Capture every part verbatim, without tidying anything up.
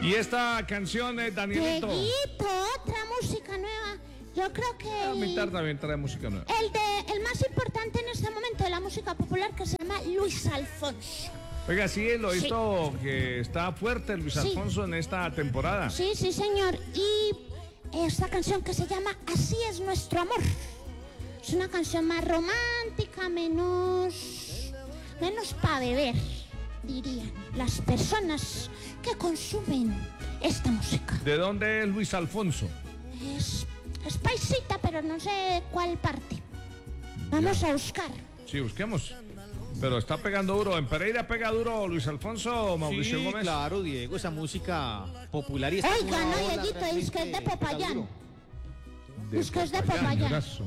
Y esta canción es Danielito. Dieguito, otra música nueva. Yo creo que A mi tarde también trae música nueva. el de el más importante en este momento de la música popular, que se llama Luis Alfonso. Oiga, sí, lo he visto Sí. que está fuerte Luis Sí. Alfonso en esta temporada. Sí, sí, señor. Y esta canción que se llama Así es nuestro amor. Es una canción más romántica, menos, menos para beber, dirían las personas que consumen esta música. ¿De dónde es Luis Alfonso? Es, es paisita, pero no sé cuál parte. Vamos a buscar. Sí, busquemos. Pero está pegando duro. ¿En Pereira pega duro Luis Alfonso o Mauricio Sí, Gómez? claro, Diego, esa música popular y esta Oiga, nueva no, ola Dieguito, dice que es de realmente pega Popayán. duro. Es que es de Popayán. Señorazo.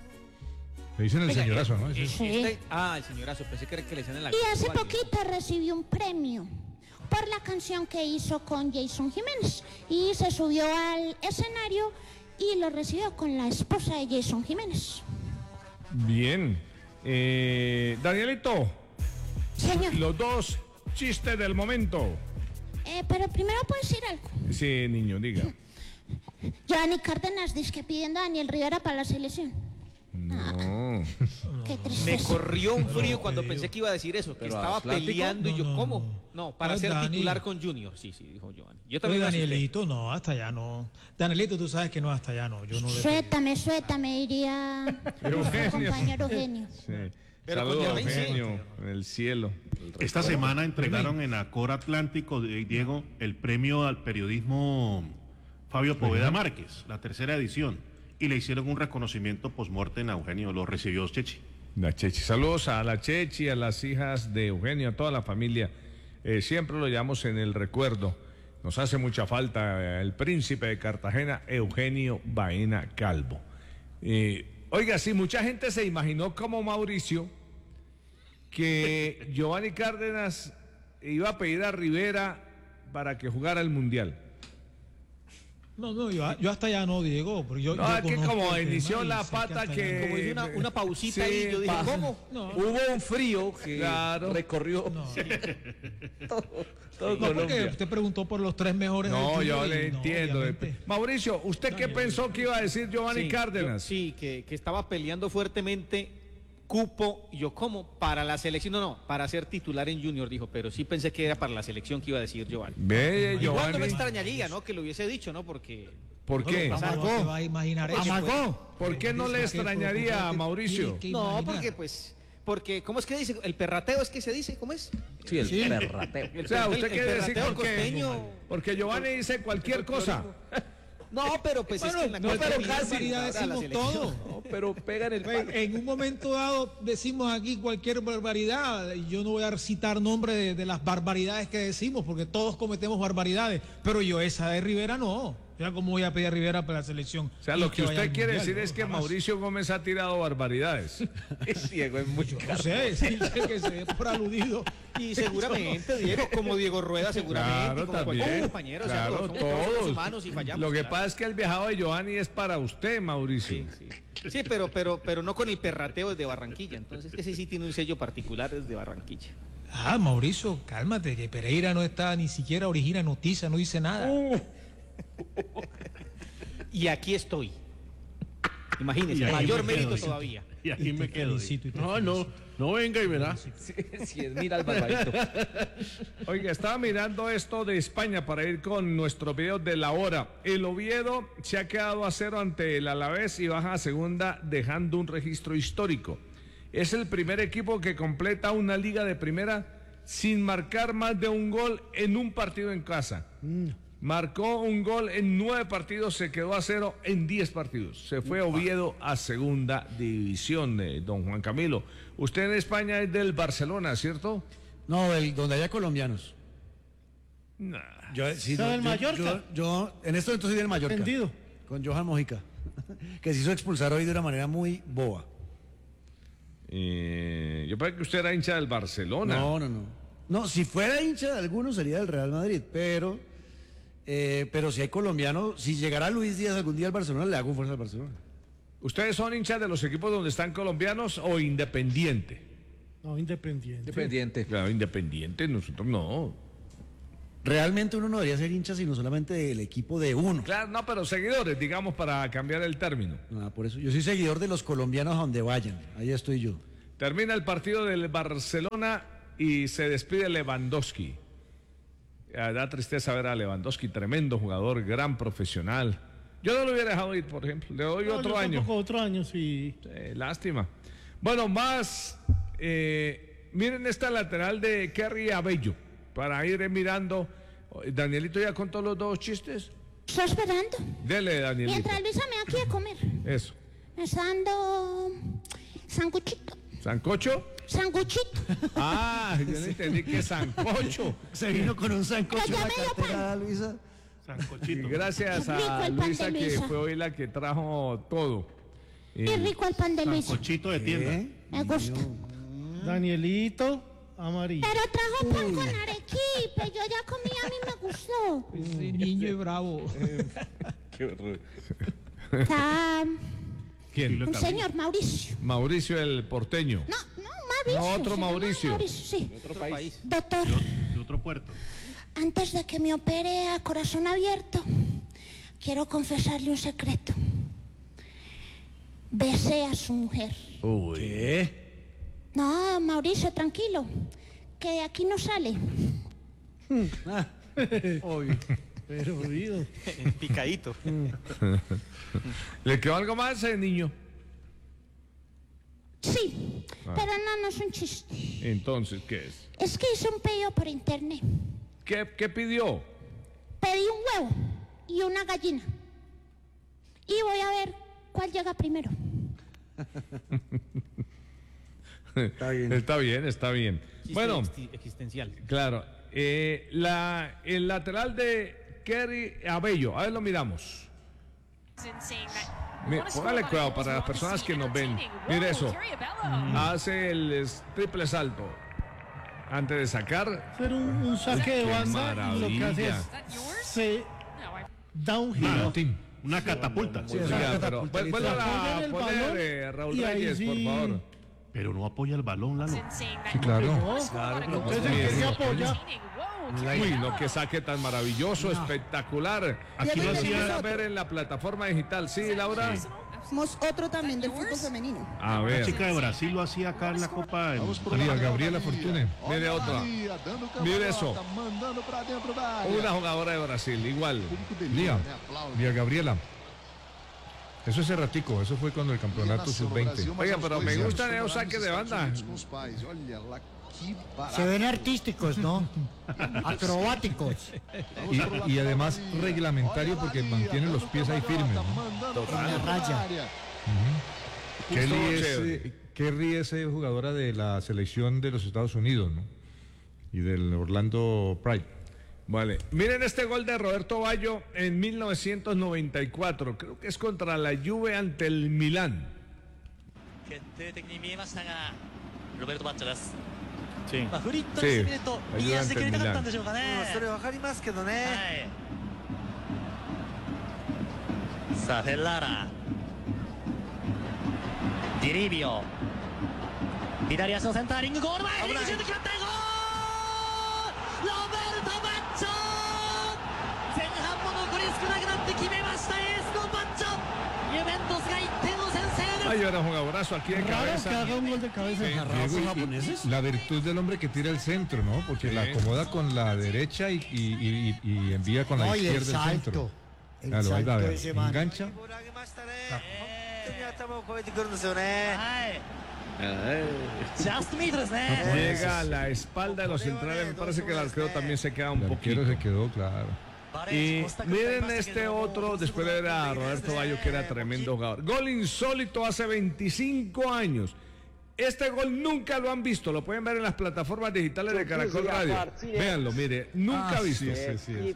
Le dicen el Oiga, señorazo, ¿no? eh, Ese- este- ah, el señorazo, pensé que era que le decían en la Y hace Vale. poquito recibió un premio por la canción que hizo con Jason Jiménez. Y se subió al escenario y lo recibió con la esposa de Jason Jiménez. Bien. Eh, Danielito, Señor, los dos chistes del momento. eh, pero primero puedo decir algo. Sí, niño, diga. Giovanni Cárdenas dice que pidiendo a Daniel Rivera para la selección. No. Qué Me tristeza. corrió un frío No, cuando te pensé digo. que iba a decir eso, que Pero estaba Atlántico. peleando y yo, No, no, ¿cómo? no. No, para Ay, ser Dani. titular con Junior. Sí, sí, dijo Giovanni. Yo Oye, también me asusté. Danielito, no, hasta allá no. Danielito, tú sabes que no, hasta allá no. Yo no le Suétame, suétame, diría nuestro Eugenio. compañero Eugenio. Sí. Pero Saludos, con Giovanni, sí. Eugenio, en el cielo. Esta semana entregaron en Acor Atlántico, eh, Diego, el premio al periodismo Fabio Poveda Márquez, la tercera edición, y le hicieron un reconocimiento post-mortem a Eugenio, lo recibió Chechi. La Chechi. Saludos a la Chechi, a las hijas de Eugenio, a toda la familia. Eh, siempre lo llevamos en el recuerdo. Nos hace mucha falta eh, el príncipe de Cartagena, Eugenio Baena Calvo. Eh, oiga, sí, mucha gente se imaginó como Mauricio que Giovanni Cárdenas iba a pedir a Rivera para que jugara el Mundial. No, no, yo, yo hasta allá no, Diego. Pero yo, No, yo es que conozco como el tema inició y la sé pata hasta que- allá Como hice una, una pausita Sí, ahí, yo dije, pa- ¿cómo? No, Hubo un frío que Claro. recorrió no. todo, todo No, porque Colombia. usted preguntó por los tres mejores del No, Junior yo y le no, entiendo. obviamente. Mauricio, ¿usted No, qué yo- pensó que iba a decir Giovanni Sí, Cárdenas? yo- sí, que, que estaba peleando fuertemente cupo, y yo, ¿cómo? Para la selección, no, no, para ser titular en Junior, dijo, pero sí pensé que era para la selección que iba a decir Giovanni. Ve, Igual no Giovanni. me extrañaría, ¿no? Que lo hubiese dicho, ¿no? Porque... ¿Por qué? ¿Cómo no te va a imaginar eso? ¿Amagó? ¿Por qué no le Dice que extrañaría a por- Mauricio? tiene que No, imaginar. porque pues... Porque, ¿cómo es que dice? ¿El perrateo es que se dice? ¿Cómo es? Sí, el Sí. perrateo. El O sea, per- usted el quiere decir perrateo porque, costeño. porque Giovanni dice cualquier cosa. No, pero pues es Bueno, que en la no, Copa pero de casi Liga, ya ahora la decimos selección. todo. No, pero pega en el Pues, palo. en un momento dado decimos aquí cualquier barbaridad. y Yo no voy a citar nombres de, de las barbaridades que decimos, porque todos cometemos barbaridades. Pero yo esa de Rivera no. O sea, ¿cómo voy a pedir a Rivera para la selección? O sea, Y lo que vaya usted al quiere Mundial? decir No, es que jamás. Mauricio Gómez ha tirado barbaridades. Es Diego, es muy Yo no caro. sé, sí, sé que se ve por aludido. Y seguramente, Diego, como Diego Rueda, seguramente, Claro, como cualquier también. compañero, o sea, Claro, todos somos todos seres todos. humanos y fallamos. Lo que claro. pasa es que el viajado de Giovanni es para usted, Mauricio. Sí, sí. Sí, pero, pero, pero no con el perrateo desde Barranquilla. Entonces, ese sí tiene un sello particular desde Barranquilla. Ah, Mauricio, cálmate, que Pereira no está ni siquiera origina noticia, no dice nada. Y aquí estoy. Imagínese, Y ahí mayor me quedo, mérito sí. todavía. Y aquí Y me te quedo. felicito y te No, no, felicito. no venga y verá. Si es, mira al barbarito. Oiga, estaba mirando esto de España para ir con nuestro video de la hora. El Oviedo se ha quedado a cero ante el Alavés y baja a segunda dejando un registro histórico. Es el primer equipo que completa una liga de primera sin marcar más de un gol en un partido en casa. Marcó un gol en nueve partidos, se quedó a cero en diez partidos. Se fue Oviedo a segunda división, eh, don Juan Camilo. Usted en España es del Barcelona, ¿cierto? No, del, donde haya colombianos. Nah. Yo, sí, ¿Está no, del yo- Mallorca? Yo, yo- en esto entonces soy del Mallorca. Vendido. Con Johan Mojica. Que se hizo expulsar hoy de una manera muy boba. Eh, yo pensé que usted era hincha del Barcelona. No, no, no. No, si fuera hincha de alguno sería del Real Madrid, pero eh, pero si hay colombianos, si llegara Luis Díaz algún día al Barcelona, le hago fuerza al Barcelona. ¿Ustedes son hinchas de los equipos donde están colombianos o independiente? No, independiente. Independiente. Claro, independiente, nosotros no. realmente uno no debería ser hincha sino solamente del equipo de uno. Claro, no, pero seguidores, digamos, para cambiar el término. Ah, por eso yo soy seguidor de los colombianos a donde vayan. Ahí estoy yo. Termina el partido del Barcelona y se despide Lewandowski. Eh, Da tristeza ver a Lewandowski, tremendo jugador, gran profesional. Yo no lo hubiera dejado ir, por ejemplo. Le doy No, otro yo año. tampoco, otro año, sí. Eh, lástima. Bueno, más. eh, miren esta lateral de Kerry Abello. Para ir mirando. Danielito ya contó los dos chistes. Estoy esperando. Dele, Danielito. Mientras Luisa me da aquí de comer. Eso. Me está dando sanguchito. ¿Sancocho? Sanguchito. Ah, yo no entendí que sancocho. Se vino con un sancocho Pero en ya la me dio cartera, Luisa. Y Sancochito. gracias Qué rico a el pan Luisa de que Luisa. fue hoy la que trajo todo. Y- Qué rico el pan de Luisa. Sancochito de tienda. ¿Eh? Me gusta. Danielito, amarillo. Pero trajo pan con arequipe. Yo ya comí, a mí me gustó. Ese niño es bravo. Qué horror. Está ¿Quién? un señor, Mauricio. Mauricio el porteño. No, no, Mauricio. No, otro se llama Mauricio. Mauricio, sí. Otro país. Doctor, De otro puerto. antes de que me opere a corazón abierto, quiero confesarle un secreto. Besé a su mujer. ¿Qué? No, Mauricio, tranquilo, que de aquí no sale. Obvio. Pero, oído. Picadito. ¿Le quedó algo más, eh, niño? Sí, pero no, no es un chiste. Entonces, ¿qué es? Es que hice un pedido por internet. ¿Qué, qué pidió? Pedí un huevo y una gallina. Y voy a ver cuál llega primero. Está bien. Está bien, está bien. Bueno, Chiste existencial. claro. eh, la, el lateral de Kerry Abello, a ver, lo miramos. Mi- Póngale cuidado para las personas que nos ven. Mire eso. Hace el es- triple salto. Antes de sacar. Hacer un, un saque de Qué banda y lo que hace es se da un giro. Martín. Una catapulta. Sí, es Oiga, una pero catapulta. vuelvo Apoyan a el poner, balón eh, Raúl y ahí Reyes, por sí. favor. Pero no apoya el balón, Lalo. Claro. Entonces el que se apoya. Uy, no, que saque tan maravilloso, espectacular. Aquí lo hacía ver en la plataforma digital. Sí, Laura. Tenemos otro también del fútbol femenino. A La ver. chica de Brasil lo hacía acá en la Copa. en- María Gabriela Fortune. Mire otra. Mire eso. Una jugadora de Brasil, igual. Lía, Lía Gabriela. Eso es erratico, eso fue cuando el campeonato sub veinte. Oiga, pero me gustan esos saques de banda. Se ven artísticos, ¿no? Acrobáticos. Y, y además reglamentario porque mantienen los pies ahí firmes, ¿no? En la raya. Kelly Estuvo es, chévere. eh, Kerry es eh, jugadora de la selección de los Estados Unidos, ¿no? Y del Orlando Pride. Vale. Miren este gol de Roberto Baggio en mil novecientos noventa y cuatro. Creo que es contra la Juve ante el Milán. Sí. まあフリットにしてみると右足で蹴りたかったんでしょうかね。 それわかりますけどね。 さあフェッラーラディリービオ左足のセンターリングゴール前リングシュート決まったゴールロベルト・バッチョ前半も残り少なくなって決めましたエースのバッチョユベントスがいってんを先制です Ay, era un jugadorazo aquí de Raro que cabeza. haga un gol de cabeza. Sí. Diego, y- y la virtud del hombre que tira el centro, ¿no? Porque Sí. la acomoda con la derecha y, y- y- y envía con la No, y el izquierda el centro. salto. El Claro, ahí va, salto vea, de ese man. engancha. 本当に頭を越えてくるんですよね。 はいジャストミートですね Llega a la espalda de los centrales. Me parece que el arquero también se queda un El arquero poquito. se quedó, claro. Y miren este otro, después de ver a Roberto Baggio, que era tremendo jugador. Gol insólito hace veinticinco años. Este gol nunca lo han visto, lo pueden ver en las plataformas digitales de Caracol Radio. Véanlo, mire, nunca Ah, visto. sí, sí, sí.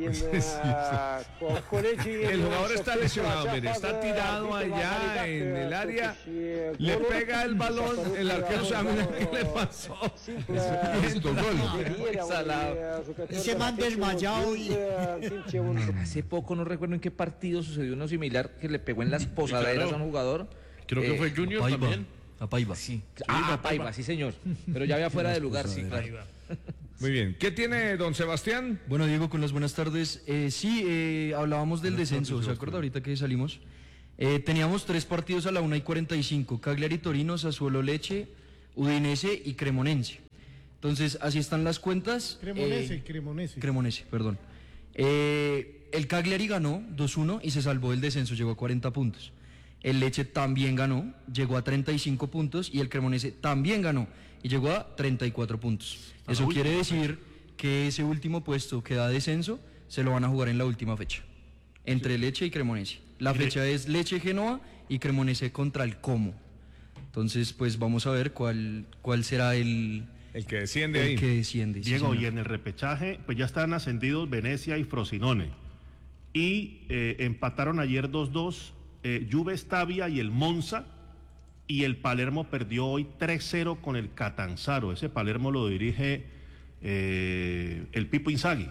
El jugador está lesionado, mire, está tirado allá en el área, le pega el balón, el arquero se mira qué le pasó. Listo, gol. Ese man desmayado y... Hace poco, no recuerdo en qué partido sucedió uno similar, que le pegó en las posaderas a un jugador. Creo que Eh, fue Junior también. Sí. Ah, a Paiva, sí señor. Pero ya había fuera de lugar, sí, claro. Muy bien. ¿Qué tiene don Sebastián? Bueno, Diego, con las buenas tardes. Eh, sí, eh, hablábamos del Buenas descenso, tardes, ¿se acuerda ahorita que salimos? Eh, teníamos tres partidos a la una y cuarenta y cinco, Cagliari Torino, Sassuolo Lecce, Udinese y Cremonense. Entonces, así están las cuentas. Cremonese, eh, Cremonese. Cremonese, perdón. Eh, el Cagliari ganó dos uno y se salvó del descenso, llegó a cuarenta puntos. El Lecce también ganó, llegó a treinta y cinco puntos, y el Cremonese también ganó y llegó a treinta y cuatro puntos. Eso quiere decir que ese último puesto que da descenso se lo van a jugar en la última fecha, entre Lecce y Cremonese. La fecha es Lecce-Genoa y Cremonese contra el Como. Entonces, pues vamos a ver cuál, cuál será el... El que desciende el ahí. que desciende, sí, Diego, señor. y en el repechaje, pues ya están ascendidos Venecia y Frosinone. Y eh, empataron ayer dos dos eh, Juve Stabia y el Monza. Y el Palermo perdió hoy tres cero con el Catanzaro. Ese Palermo lo dirige eh, el Pipo Inzaghi.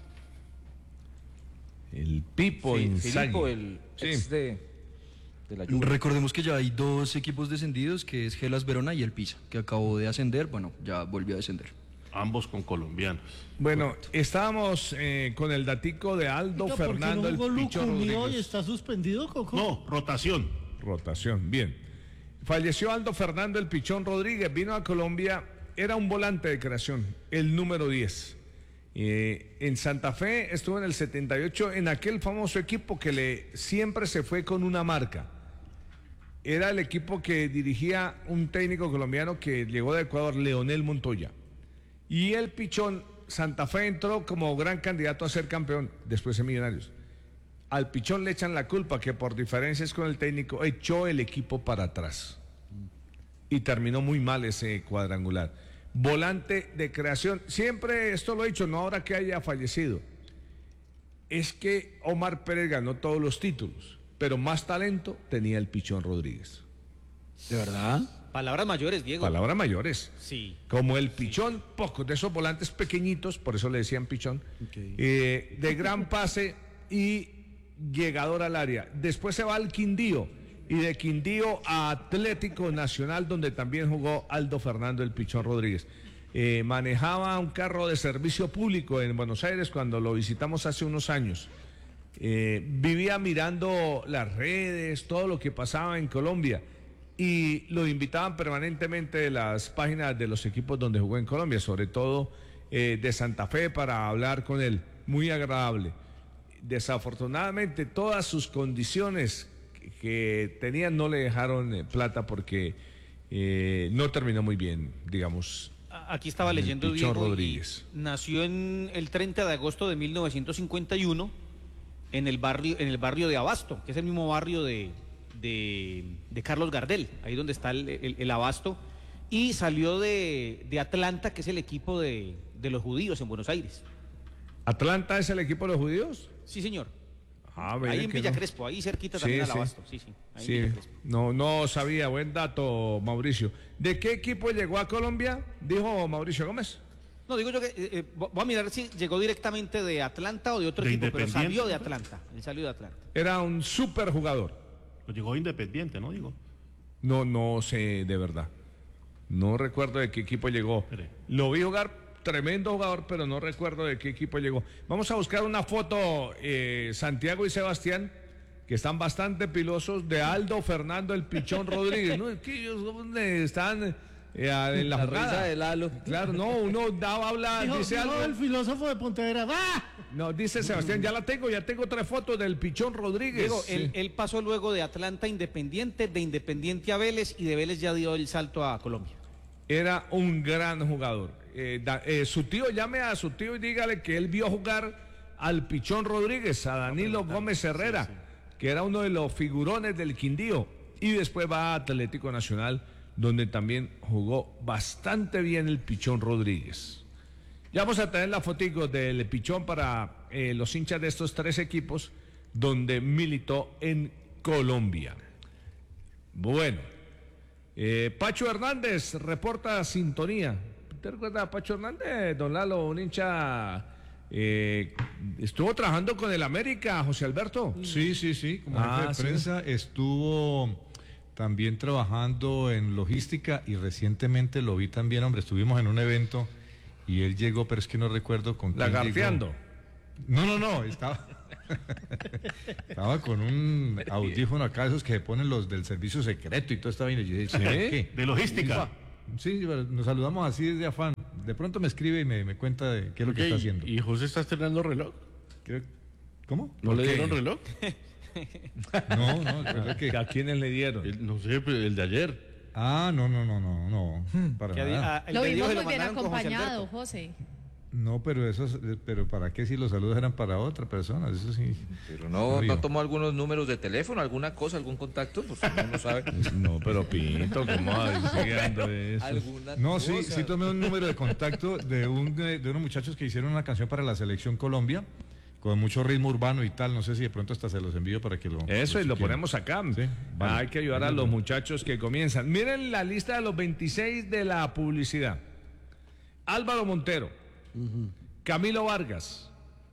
El Pipo Sí, Inzaghi. Filippo, el Sí. ex de, de la Juve. Recordemos que ya hay dos equipos descendidos, que es Hellas Verona y el Pisa, que acabó de ascender, bueno, ya volvió a descender. Ambos con colombianos. Bueno, estábamos eh, con el datico de Aldo Oiga, ¿por qué Fernando no el jugó Pichón Lucumí hoy? Rodríguez. ¿Está suspendido, Coco? No, rotación. Rotación, bien. Falleció Aldo Fernando el Pichón Rodríguez, vino a Colombia, era un volante de creación, el número diez. Eh, en Santa Fe estuvo en el setenta y ocho en aquel famoso equipo que le siempre se fue con una marca. Era el equipo que dirigía un técnico colombiano que llegó de Ecuador, Leonel Montoya. Y el Pichón, Santa Fe entró como gran candidato a ser campeón, después de Millonarios. Al Pichón le echan la culpa que por diferencias con el técnico echó el equipo para atrás. Y terminó muy mal ese cuadrangular. Volante de creación, siempre esto lo he dicho, no ahora que haya fallecido. Es que Omar Pérez ganó todos los títulos, pero más talento tenía el Pichón Rodríguez. ¿De verdad? Palabras mayores, Diego. Palabras mayores. Sí. Como el Pichón, pocos de esos volantes pequeñitos, por eso le decían Pichón, Okay. eh, de gran pase y llegador al área. Después se va al Quindío y de Quindío a Atlético Nacional, donde también jugó Aldo Fernando el Pichón Rodríguez. Eh, manejaba un carro de servicio público en Buenos Aires cuando lo visitamos hace unos años. Eh, vivía mirando las redes, todo lo que pasaba en Colombia, y lo invitaban permanentemente de las páginas de los equipos donde jugó en Colombia, sobre todo eh, de Santa Fe, para hablar con él. Muy agradable. Desafortunadamente todas sus condiciones que, que tenían no le dejaron eh, plata porque eh, no terminó muy bien, digamos. Aquí estaba el leyendo Pichón Diego, y Rodríguez. nació en el treinta de agosto de mil novecientos cincuenta y uno en el barrio en el barrio de Abasto, que es el mismo barrio de, de, de Carlos Gardel, ahí donde está el, el, el Abasto, y salió de, de Atlanta, que es el equipo de, de los judíos en Buenos Aires. ¿Atlanta es el equipo de los judíos? Sí, señor. Ah, Ahí en que Villa no. Crespo, ahí cerquita Sí, también al sí. Abasto. Sí, sí. Ahí en Sí, Villa Crespo. no, no sabía, buen dato, Mauricio. ¿De qué equipo llegó a Colombia? Dijo Mauricio Gómez. No, digo yo que, eh, eh, voy a mirar si llegó directamente de Atlanta o de otro De equipo, pero Independiente, salió de ¿no? Atlanta. Él salió de Atlanta. Era un súper jugador. Lo llegó Independiente, ¿no? Digo. No, no sé de verdad. No recuerdo de qué equipo llegó. Lo vi jugar, tremendo jugador, pero no recuerdo de qué equipo llegó. Vamos a buscar una foto, eh, Santiago y Sebastián, que están bastante pilosos, de Aldo Fernando el Pichón Rodríguez. ¿No? Es que ellos ¿dónde están? Eh, en la, La jugada. risa de Lalo. Claro, no, uno daba, habla, Dijo, dice dijo algo. el filósofo de Pontevedra. ¡Ah! No, dice Sebastián, ya la tengo, ya tengo tres fotos del Pichón Rodríguez. Diego, Sí. él, él pasó luego de Atlanta a Independiente, de Independiente a Vélez, y de Vélez ya dio el salto a Colombia. Era un gran jugador. Eh, da- eh, su tío, llame a su tío y dígale que él vio jugar al Pichón Rodríguez, a Danilo Gómez Herrera, que era uno de los figurones del Quindío, y después va a Atlético Nacional, donde también jugó bastante bien el Pichón Rodríguez. Ya vamos a tener la fotico del Pichón para eh, los hinchas de estos tres equipos, donde militó en Colombia. Bueno, eh, Pacho Hernández reporta sintonía. ¿Te recuerdas a Pacho Hernández, don Lalo, un hincha? Eh, estuvo trabajando con el América, José Alberto. Sí, sí, sí, como Ah, jefe de sí. prensa. Estuvo también trabajando en logística y recientemente lo vi también, hombre, estuvimos en un evento y él llegó, pero es que no recuerdo con quién Lagarteando. llegó. No, no, no, estaba estaba con un audífono acá, esos que se ponen los del servicio secreto y todo esta vaina. Y yo dije, ¿qué? De logística. Sí, pero nos saludamos así desde afán. De pronto me escribe y me, me cuenta de qué es lo que está haciendo. ¿Y José está estrenando reloj? Creo- ¿Cómo? ¿No ¿Por le qué? dieron reloj? No, no, creo que... ¿A quiénes le dieron? El- no sé, pero el de ayer. Ah, no, no, no, no, no, para Que había- nada. ah, el Lo pedido vimos se muy bien mandaron con José acompañado, Alberto. José. No, pero esos, pero ¿para qué si los saludos eran para otra persona? Eso sí. Pero no, Río. no tomó algunos números de teléfono, alguna cosa, algún contacto, pues uno no sabe. No, pero Pinto, ¿cómo avisando eso? Alguna No, sí, cosa. sí tomé un número de contacto de un de, de unos muchachos que hicieron una canción para la selección Colombia con mucho ritmo urbano y tal. No sé si de pronto hasta se los envío para que lo. Eso, y lo chequen. ponemos acá. Sí, vale. Hay que ayudar a los muchachos que comienzan. Miren la lista de los veintiséis de la publicidad. Álvaro Montero, Camilo Vargas,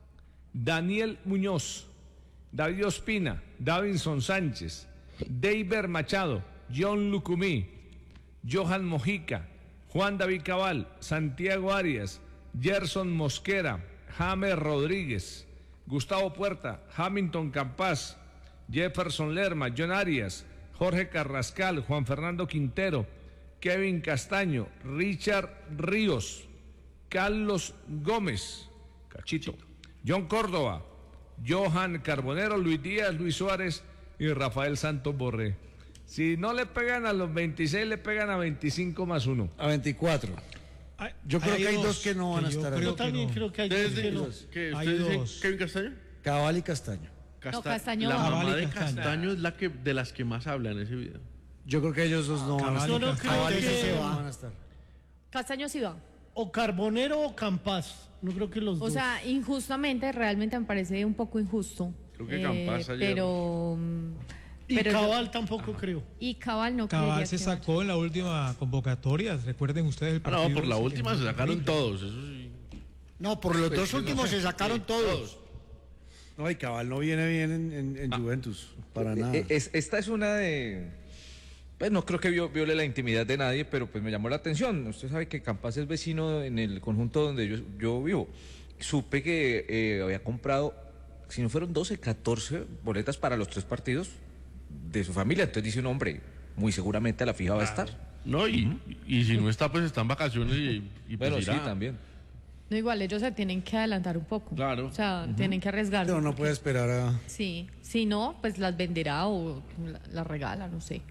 Daniel Muñoz, David Ospina, Davinson Sánchez, Deiber Machado, John Lucumí, Johan Mojica, Juan David Cabal, Santiago Arias, Gerson Mosquera, James Rodríguez, Gustavo Puerta, Hamilton Campás, Jefferson Lerma, John Arias, Jorge Carrascal, Juan Fernando Quintero, Kevin Castaño, Richard Ríos, Carlos Gómez, Cachito, John Córdoba, Johan Carbonero, Luis Díaz, Luis Suárez y Rafael Santos Borré. Si no le pegan a los veintiséis, le pegan a veinticinco más uno. A veinticuatro. Yo creo que hay dos que no van a yo estar creo ahí. que también no. creo que hay dos ¿Ustedes que no. dicen- ¿qué, Hay ustedes dicen dos. Kevin Castaño? Cabal y Castaño. Casta- Castaño La va. mamá Cabal y de Castaño. Castaño es la que de las que más habla en ese video. Yo creo que ellos dos no van a Cabal estar. y Yo no creo Cabal y que- Castaño no van a estar. Castaño sí va. O Carbonero o Campas. No creo que los O dos. sea, injustamente, realmente me parece un poco injusto. Creo que Campas ayer- Pero. mm, y pero yo- Cabal tampoco creo. y Cabal no Cabal creería se que sacó en la última convocatoria. Recuerden ustedes el Ah, partido. no, por la ese última que- se sacaron todos. Eso sí. No, por los Pues, dos no últimos sé. se sacaron Sí, todos. No, y Cabal no viene bien en, en- en Juventus, para nada. Eh, es- esta es una de... Pues no creo que vio- viole la intimidad de nadie, pero pues me llamó la atención. Usted sabe que Campas es vecino en el conjunto donde yo, yo vivo. Supe que eh, había comprado, si no fueron doce, catorce boletas para los tres partidos de su familia. Entonces dice un hombre, muy seguramente a la fija va a estar. No, y, y si no está, pues está en vacaciones y, y pues Bueno, sí, irá. también. No, igual ellos se tienen que adelantar un poco. Claro. O sea, tienen que arriesgar. Pero no puede esperar a... Sí. Si no, pues las venderá o la- las regala, no sé.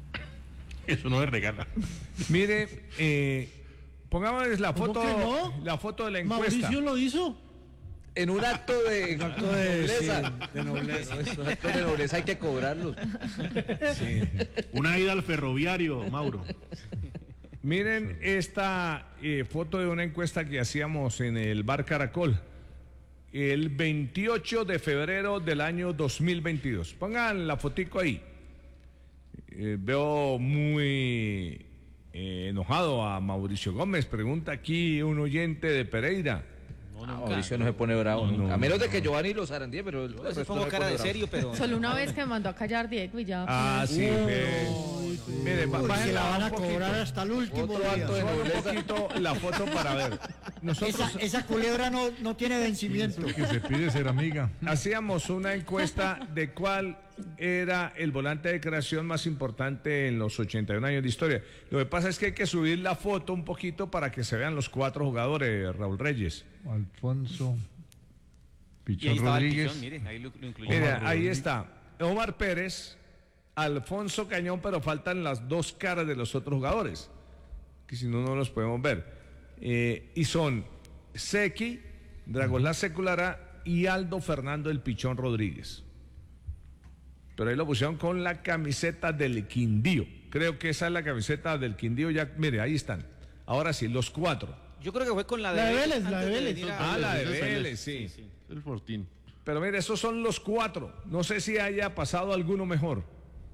Eso no es regala. Mire, eh, pongámosles la ¿Cómo foto, que no? la foto de la encuesta. Mauricio lo hizo. En un acto de, acto de- nobleza. sí, de nobleza. Esos actos de nobleza hay que cobrarlos. Una ida al ferroviario, Mauro. Miren esta eh, foto de una encuesta que hacíamos en el Bar Caracol el veintiocho de febrero del año dos mil veintidós. Pongan la fotico ahí. Eh, veo muy eh, enojado a Mauricio Gómez. Pregunta aquí un oyente de Pereira. Ah, Mauricio no se pone bravo No, nunca. no, a menos de no. que Giovanni lo zarandee, pero el Yo resto sí pongo no se cara pone de bravo. serio, pero. Solo una vez que me mandó a callar Diego y ya. Ah, sí. ve. Mire, ba- Uy, se bájenla la van un a poquito. cobrar hasta el último Otro día. acto de Solo un nobleza. poquito la foto para ver. Nosotros Esa, esa culebra no, no tiene vencimiento. Que se pide ser amiga. hacíamos una encuesta de cuál era el volante de creación más importante en los ochenta y un años de historia. Lo que pasa es que hay que subir la foto un poquito para que se vean los cuatro jugadores, Raúl Reyes. Alfonso Y ahí Pichón estaba el Rodríguez. Pichón, mire, ahí lo, lo incluyó. Mira, ahí está. Omar Pérez, Alfonso Cañón, pero faltan las dos caras de los otros jugadores, que si no, no los podemos ver. Eh, y son Seki, Dragoslán Seculara y Aldo Fernando el Pichón Rodríguez. Pero ahí lo pusieron con la camiseta del Quindío. Creo que esa es la camiseta del Quindío. Ya, mire, ahí están. Ahora sí, los cuatro. Yo creo que fue con la de, La de Vélez, la antes de Vélez. venir a- Ah, la de ese es el- Vélez, sí. El Fortín. Pero mire, esos son los cuatro. No sé si haya pasado alguno mejor.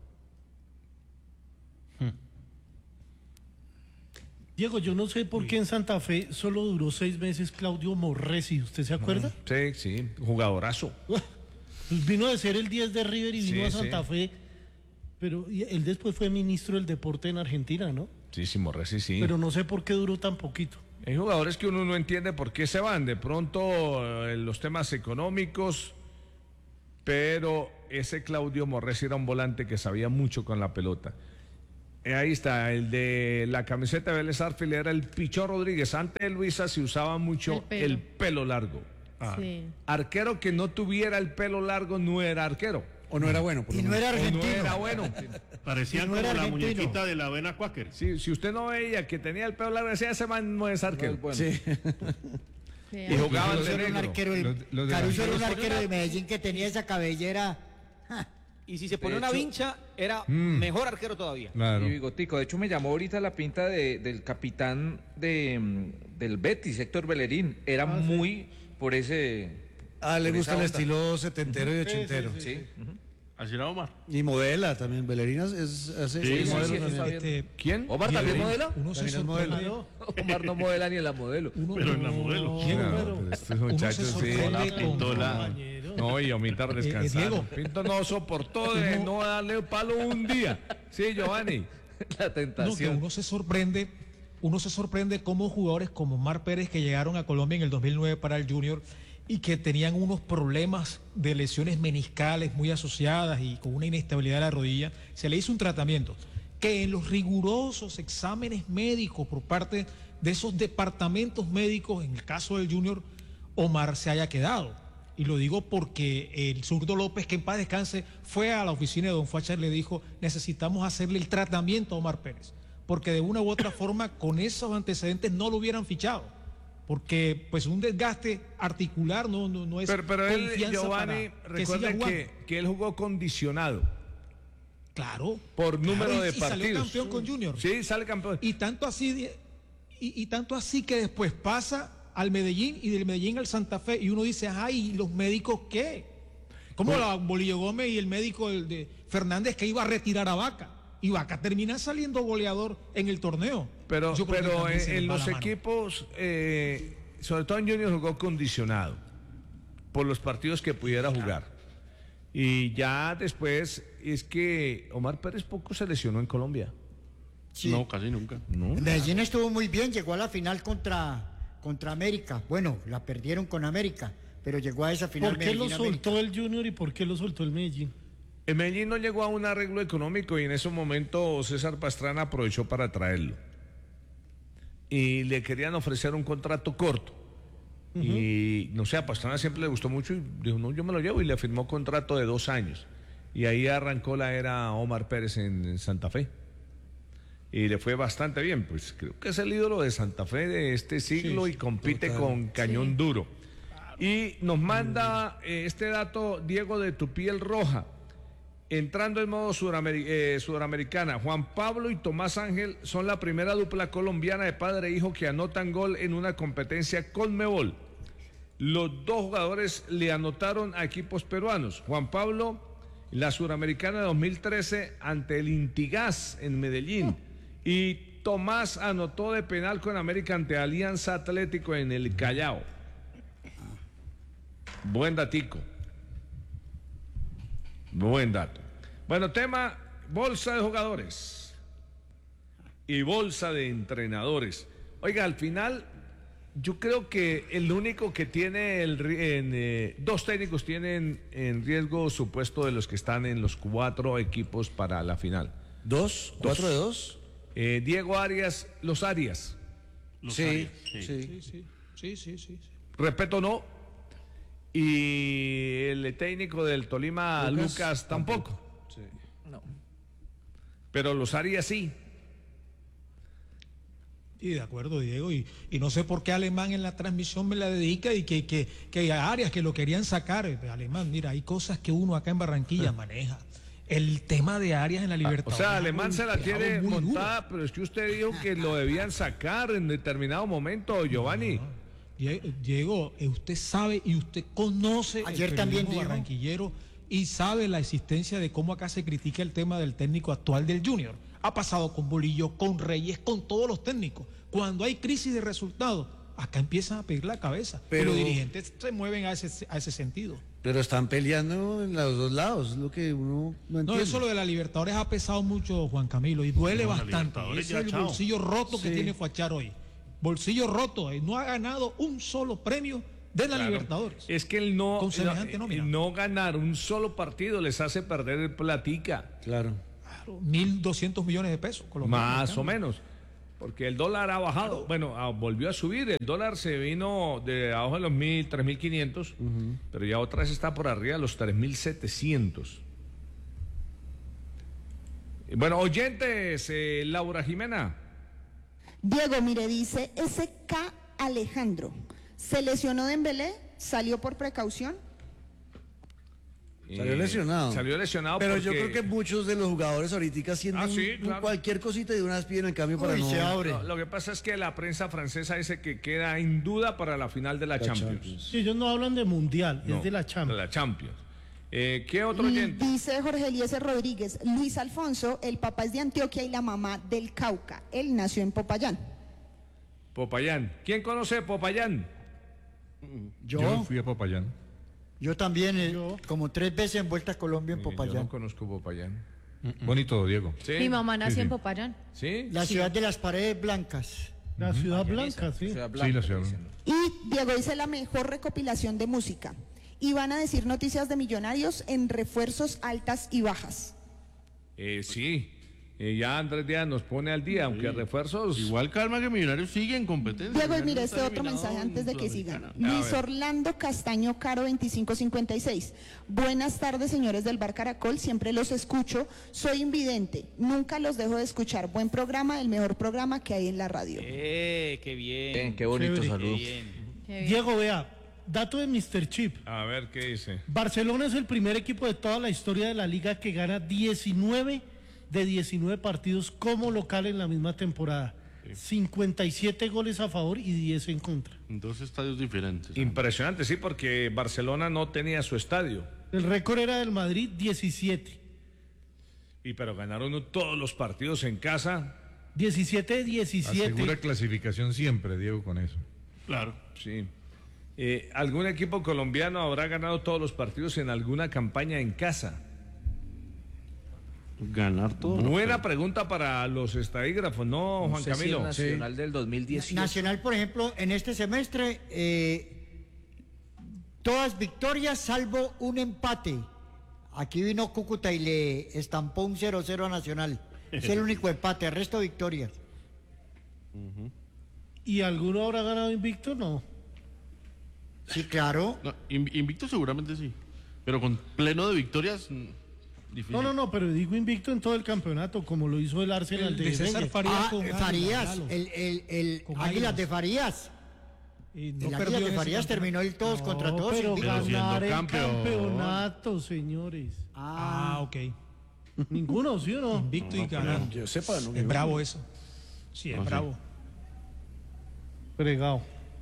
Diego, yo no sé por qué en Santa Fe solo duró seis meses Claudio Morresi. ¿Usted se acuerda? Sí, sí, jugadorazo. Pues vino de ser el diez de River y vino Sí, a Santa sí. Fe. Pero y él después fue ministro del deporte en Argentina, ¿no? Sí, sí, Morresi, sí. Pero no sé por qué duró tan poquito. Hay jugadores que uno no entiende por qué se van. De pronto, eh, los temas económicos, pero ese Claudio Morresi era un volante que sabía mucho con la pelota. Eh, ahí está, el de la camiseta de Vélez Sarsfield era el Pichón Rodríguez. Antes de Luisa se usaba mucho el pelo, el pelo largo. Ah. Sí. Arquero que no tuviera el pelo largo no era arquero. O no era bueno. Y no era argentino. O no era bueno. Parecía no como la argentino. Muñequita de la avena Quaker. Sí, si usted no veía que tenía el pelo largo, decía, ese man no es arquero. No es bueno. Sí. Sí, y jugaban de negro. Arquero, el, los, los Caruso era un arquero de Medellín que tenía esa cabellera. Y si se pone una vincha, era mm. mejor arquero todavía. Claro. Y bigotico. De hecho, me llamó ahorita la pinta de, del capitán de, del Betis, Héctor Bellerín. Era ah, muy sí. por ese... Ah, le gusta el estilo setentero y ochentero. Sí, sí, sí. sí. Uh-huh. Así era Omar. Y modela también. Bellerín es, hace sí, sí, modelo sí, también. Este, ¿Quién? ¿Omar también modela? Uno se sorprende. Omar no modela ni en la modelo. Uno, pero en la modelo. ¿Quién? No, pero estos muchachos sí. Pintola. No, y omitar descansar. Eh, Pinto no soportó de no darle palo un día. Sí, Giovanni. La tentación. No, que uno se sorprende, uno se sorprende cómo jugadores como Omar Pérez, que llegaron a Colombia en el dos mil nueve para el Junior y que tenían unos problemas de lesiones meniscales muy asociadas y con una inestabilidad de la rodilla, se le hizo un tratamiento que en los rigurosos exámenes médicos por parte de esos departamentos médicos, en el caso del Junior, Omar se haya quedado. Y lo digo porque el zurdo López, que en paz descanse, fue a la oficina de don Facha y le dijo, necesitamos hacerle el tratamiento a Omar Pérez, porque de una u otra forma con esos antecedentes no lo hubieran fichado. Porque pues un desgaste articular no, no, no es pero, pero él, Giovanni, recuerden que, que él jugó condicionado. Claro. Por claro, número y, de y partidos. Salió campeón con Junior. Sí, sale campeón. Y tanto así, y, y tanto así que después pasa al Medellín y del Medellín al Santa Fe y uno dice, ay, ¿y los médicos qué? ¿Cómo bueno, la Bolillo Gómez y el médico de, de Fernández que iba a retirar a Vaca? Y Vaca termina saliendo goleador en el torneo. Pero, pero en, en los equipos, eh, sobre todo en Junior, jugó condicionado por los partidos que pudiera jugar. Y ya después es que Omar Pérez poco se lesionó en Colombia. Sí. No, casi nunca. No. Medellín estuvo muy bien, llegó a la final contra, contra América. Bueno, la perdieron con América, pero llegó a esa final. ¿Por qué lo soltó América. El Junior y por qué lo soltó el Medellín? El Medellín no llegó a un arreglo económico y en ese momento César Pastrana aprovechó para traerlo. Y le querían ofrecer un contrato corto. Uh-huh. Y no sé, a Pastrana siempre le gustó mucho y dijo, no, yo me lo llevo y le firmó contrato de dos años. Y ahí arrancó la era Omar Pérez en, en Santa Fe. Y le fue bastante bien, pues creo que es el ídolo de Santa Fe de este siglo sí, y compite total. Con cañón sí. duro. Y nos manda eh, este dato Diego de Tu Piel Roja. Entrando en modo sudamer- eh, sudamericana, Juan Pablo y Tomás Ángel son la primera dupla colombiana de padre e hijo que anotan gol en una competencia Conmebol. Los dos jugadores le anotaron a equipos peruanos. Juan Pablo, la suramericana de dos mil trece ante el Intigás en Medellín. Y Tomás anotó de penal con América ante Alianza Atlético en el Callao. Buen datico. Buen dato. Bueno, tema bolsa de jugadores y bolsa de entrenadores. Oiga, al final yo creo que el único que tiene el en, eh, dos técnicos tienen en riesgo su puesto de los que están en los cuatro equipos para la final. ¿Dos? ¿Cuatro dos. de dos? Eh, Diego Arias, los Arias. Los sí, Arias, sí. Sí. Sí, sí, sí, sí, sí. Respeto no. Y el técnico del Tolima, Lucas, Lucas tampoco. tampoco. Sí. No. Pero los Arias sí. Sí, de acuerdo, Diego. Y, y no sé por qué Alemán en la transmisión me la dedica y que, que, que a Arias que lo querían sacar. Alemán, mira, hay cosas que uno acá en Barranquilla maneja. El tema de Arias en la Libertadores. O sea, Alemán se la tiene montada, duro. Pero es que usted dijo que lo debían sacar en determinado momento, Giovanni. No, no. Diego, usted sabe y usted conoce Ayer el también barranquillero y sabe la existencia de cómo acá se critica el tema del técnico actual del Junior. Ha pasado con Bolillo, con Reyes, con todos los técnicos. Cuando hay crisis de resultados, acá empiezan a pedir la cabeza. Pero los dirigentes se mueven a ese, a ese sentido. Pero están peleando en los dos lados, es lo que uno no entiende. No, eso lo de la Libertadores ha pesado mucho, Juan Camilo, y duele no, bastante. Ese es el bolsillo roto sí. que tiene Fachar hoy. bolsillo roto, y no ha ganado un solo premio de la Claro. Libertadores. Es que el no, Con semejante no, nómina. no ganar un solo partido les hace perder el platica. Claro. mil doscientos millones de pesos. Más o menos. Porque el dólar ha bajado. Bueno, ah, volvió a subir. El dólar se vino de abajo de los mil, tres mil quinientos. Pero ya otra vez está por arriba de los tres mil setecientos. Bueno, oyentes, eh, Laura Jimena. Diego, mire, dice S K Alejandro. ¿Se lesionó Dembélé? ¿Salió por precaución? Salió Eh, lesionado. Salió lesionado Pero porque... yo creo que muchos de los jugadores ahorita sienten Ah, sí, un- claro. cualquier cosita y de una vez piden el cambio para Uy, no... se abre. No, lo que pasa es que la prensa francesa dice que queda en duda para la final de la, La Champions. Champions. Sí, ellos no hablan de Mundial, No, es de la Champions. De la Champions. Eh, ¿Qué otro oyente? Dice Jorge Eliezer Rodríguez, Luis Alfonso, el papá es de Antioquia y la mamá del Cauca. Él nació en Popayán. Popayán. ¿Quién conoce Popayán? Yo, Yo fui a Popayán. yo también, eh, como tres veces en Vuelta a Colombia en Yo Popayán. no conozco Popayán. Bonito, Diego. ¿Sí? Mi mamá nació Sí, en sí. Popayán. ¿Sí? La ciudad de las paredes blancas. La ciudad blanca, sí. Sí, la ciudad. Y Diego dice la mejor recopilación de música. Y van a decir noticias de Millonarios en refuerzos altas y bajas. Eh, sí. Eh, ya Andrés Díaz nos pone al día, aunque refuerzos... Igual calma que Millonarios sigue en competencia. Diego, y Millonarios mire está este otro eliminado mensaje en antes de que sigan. Sudamericana. Luis Orlando Castaño Caro veinticinco cincuenta y seis. Buenas tardes, señores del Bar Caracol. Siempre los escucho. Soy invidente. Nunca los dejo de escuchar. Buen programa, el mejor programa que hay en la radio. Eh, qué bien. Bien, qué bonito Chévere. saludo. Qué bien. Diego, vea, dato de mister Chip. A ver, ¿qué dice? Barcelona es el primer equipo de toda la historia de la liga que gana diecinueve de diecinueve partidos como local en la misma temporada. cincuenta y siete goles a favor y diez en contra. En dos estadios diferentes. Impresionante, sí, porque Barcelona no tenía su estadio. El récord era del Madrid, diecisiete. Y pero ganaron todos los partidos en casa. diecisiete de diecisiete. Asegura clasificación siempre, Diego, con eso. Claro. Sí. Eh, ¿Algún equipo colombiano habrá ganado todos los partidos en alguna campaña en casa? Ganar todo. Buena pregunta para los estadígrafos, ¿no, Juan sé si Camilo? el Nacional del dos mil dieciocho. Nacional, por ejemplo, en este semestre, eh, todas victorias salvo un empate. Aquí vino Cúcuta y le estampó un cero cero a Nacional. Es el único empate, el resto victorias. ¿Y alguno habrá ganado invicto? No. Sí, claro. No, in- invicto seguramente sí. Pero con pleno de victorias, mm, difícil. No, no, no, pero digo invicto en todo el campeonato, como lo hizo el Arsenal El de, de César Wenger. Farías Ah, con eh, Águilas, Farías, Galo. el, el, el Con Águilas Águilas. de Farías. Y no el perdió Águilas en de ese Farías campeonato. terminó el todos No, contra todos. pero invicto. Pero siendo ganar el campeón. campeonato, señores. Ah, ok. Ninguno, ¿sí o no? Invicto y ganar. Yo sepa, no. Es bravo eso. Sí, es Ah, sí. bravo. Fregado.